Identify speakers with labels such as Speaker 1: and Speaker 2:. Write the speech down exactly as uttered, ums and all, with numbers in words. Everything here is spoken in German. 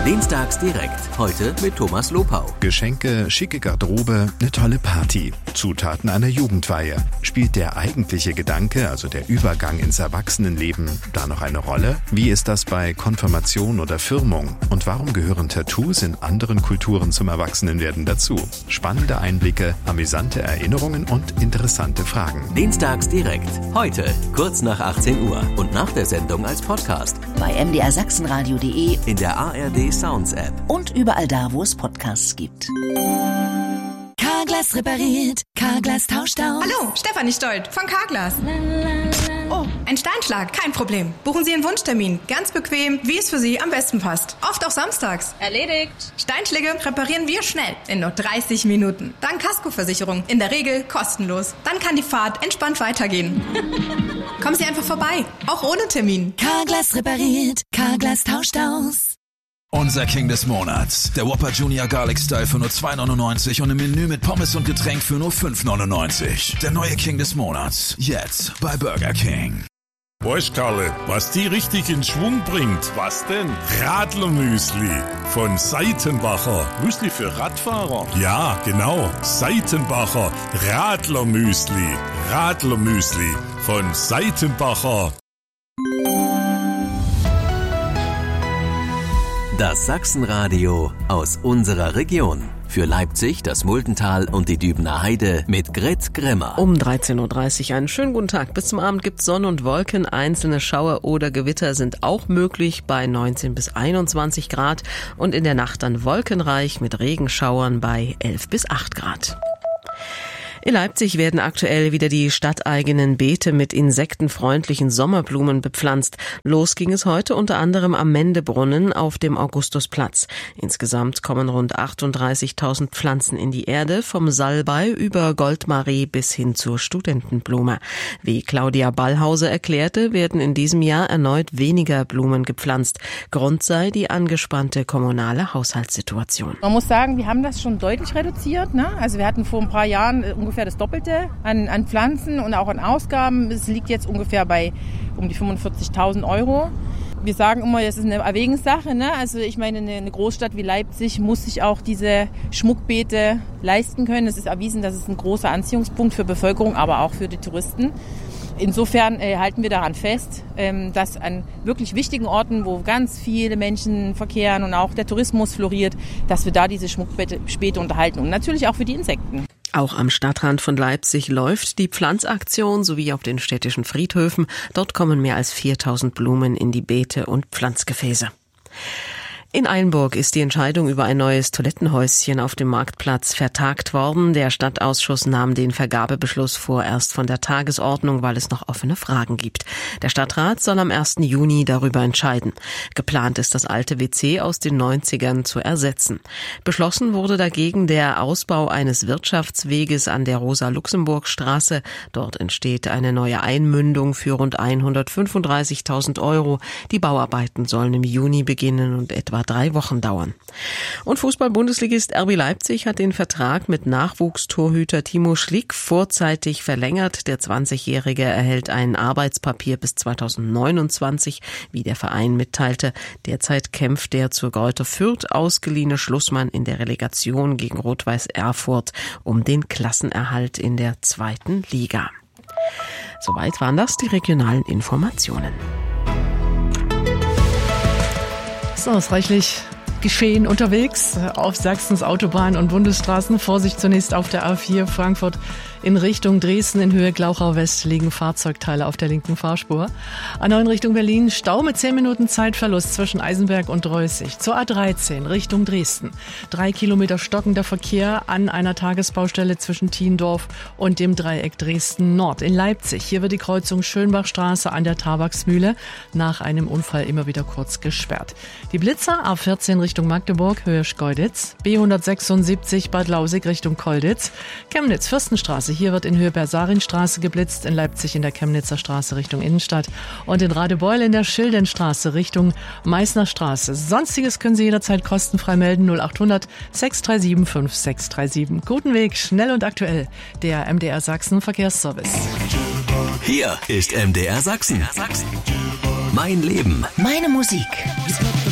Speaker 1: Dienstags direkt. Heute mit Thomas Lopau.
Speaker 2: Geschenke, schicke Garderobe, eine tolle Party. Zutaten einer Jugendweihe. Spielt der eigentliche Gedanke, also der Übergang ins Erwachsenenleben, da noch eine Rolle? Wie ist das bei Konfirmation oder Firmung? Und warum gehören Tattoos in anderen Kulturen zum Erwachsenenwerden dazu? Spannende Einblicke, amüsante Erinnerungen und interessante Fragen.
Speaker 1: Dienstags direkt. Heute, kurz nach achtzehn Uhr und nach der Sendung als Podcast.
Speaker 3: Bei m d r sachsenradio punkt d e,
Speaker 1: in der A R D Sounds App
Speaker 3: und überall da, wo es Podcasts gibt. Carglass repariert, Carglass tauscht aus.
Speaker 4: Hallo, Stefanie Stolt von Carglass. Oh, ein Steinschlag, kein Problem. Buchen Sie einen Wunschtermin, ganz bequem, wie es für Sie am besten passt. Oft auch samstags.
Speaker 5: Erledigt.
Speaker 4: Steinschläge reparieren wir schnell, in nur dreißig Minuten. Dank Kaskoversicherung, in der Regel kostenlos. Dann kann die Fahrt entspannt weitergehen. Kommen Sie einfach vorbei, auch ohne Termin.
Speaker 3: Carglass repariert, Carglass tauscht aus.
Speaker 6: Unser King des Monats. Der Whopper Junior Garlic Style für nur zwei neunundneunzig und ein Menü mit Pommes und Getränk für nur fünf neunundneunzig. Der neue King des Monats. Jetzt bei Burger King.
Speaker 7: Weißt Karle, was die richtig in Schwung bringt? Was denn? Radlermüsli von Seitenbacher. Müsli für Radfahrer? Ja, genau. Seitenbacher Radlermüsli. Radlermüsli von Seitenbacher.
Speaker 1: Das Sachsenradio aus unserer Region. Für Leipzig, das Muldental und die Dübener Heide mit Grit Grimmer.
Speaker 8: Um dreizehn Uhr dreißig einen schönen guten Tag. Bis zum Abend gibt's Sonne und Wolken. Einzelne Schauer oder Gewitter sind auch möglich bei neunzehn bis einundzwanzig Grad. Und in der Nacht dann wolkenreich mit Regenschauern bei elf bis acht Grad. In Leipzig werden aktuell wieder die stadteigenen Beete mit insektenfreundlichen Sommerblumen bepflanzt. Los ging es heute unter anderem am Mendebrunnen auf dem Augustusplatz. Insgesamt kommen rund achtunddreißigtausend Pflanzen in die Erde, vom Salbei über Goldmarie bis hin zur Studentenblume. Wie Claudia Ballhauser erklärte, werden in diesem Jahr erneut weniger Blumen gepflanzt. Grund sei die angespannte kommunale Haushaltssituation.
Speaker 5: Man muss sagen, wir haben das schon deutlich reduziert, ne? Also wir hatten vor ein paar Jahren ungefähr das Doppelte an, an Pflanzen und auch an Ausgaben. Es liegt jetzt ungefähr bei um die fünfundvierzigtausend Euro. Wir sagen immer, das ist eine Erwägungssache, ne? Also ich meine, eine Großstadt wie Leipzig muss sich auch diese Schmuckbeete leisten können. Es ist erwiesen, dass es ein großer Anziehungspunkt für Bevölkerung, aber auch für die Touristen. Insofern äh, halten wir daran fest, ähm, dass an wirklich wichtigen Orten, wo ganz viele Menschen verkehren und auch der Tourismus floriert, dass wir da diese Schmuckbeete unterhalten und natürlich auch für die Insekten.
Speaker 8: Auch am Stadtrand von Leipzig läuft die Pflanzaktion sowie auf den städtischen Friedhöfen. Dort kommen mehr als viertausend Blumen in die Beete und Pflanzgefäße. In Einburg ist die Entscheidung über ein neues Toilettenhäuschen auf dem Marktplatz vertagt worden. Der Stadtausschuss nahm den Vergabebeschluss vorerst von der Tagesordnung, weil es noch offene Fragen gibt. Der Stadtrat soll am ersten Juni darüber entscheiden. Geplant ist, das alte W C aus den neunzigern zu ersetzen. Beschlossen wurde dagegen der Ausbau eines Wirtschaftsweges an der Rosa-Luxemburg-Straße. Dort entsteht eine neue Einmündung für rund hundertfünfunddreißigtausend Euro. Die Bauarbeiten sollen im Juni beginnen und etwa drei Wochen dauern. Und Fußball-Bundesligist R B Leipzig hat den Vertrag mit Nachwuchstorhüter Timo Schlick vorzeitig verlängert. Der zwanzigjährige erhält ein Arbeitspapier bis zweitausendneunundzwanzig, wie der Verein mitteilte. Derzeit kämpft der zur Greuther Fürth ausgeliehene Schlussmann in der Relegation gegen Rot-Weiß Erfurt um den Klassenerhalt in der zweiten Liga. Soweit waren das die regionalen Informationen.
Speaker 9: So, ausreichlich Geschehen unterwegs auf Sachsens Autobahn- und Bundesstraßen. Vorsicht zunächst auf der A vier Frankfurt in Richtung Dresden. In Höhe Glauchau West liegen Fahrzeugteile auf der linken Fahrspur. A neun Richtung Berlin, Stau mit zehn Minuten Zeitverlust zwischen Eisenberg und Reußig. Zur A dreizehn Richtung Dresden. Drei Kilometer stockender Verkehr an einer Tagesbaustelle zwischen Thiendorf und dem Dreieck Dresden Nord. In Leipzig, hier wird die Kreuzung Schönbachstraße an der Tabaksmühle nach einem Unfall immer wieder kurz gesperrt. Die Blitzer A vierzehn Richtung Magdeburg, Höhe Schkeuditz. B hundertsechsundsiebzig Bad Lausig Richtung Kolditz. Chemnitz Fürstenstraße, hier wird in Höhe Bersarinstraße geblitzt. In Leipzig in der Chemnitzer Straße Richtung Innenstadt. Und in Radebeul in der Schildenstraße Richtung Meißner Straße. Sonstiges können Sie jederzeit kostenfrei melden. null achthundert sechs drei sieben fünf sechs drei sieben. Guten Weg, schnell und aktuell. Der M D R Sachsen Verkehrsservice.
Speaker 1: Hier ist M D R Sachsen. Mein Leben.
Speaker 3: Meine Musik.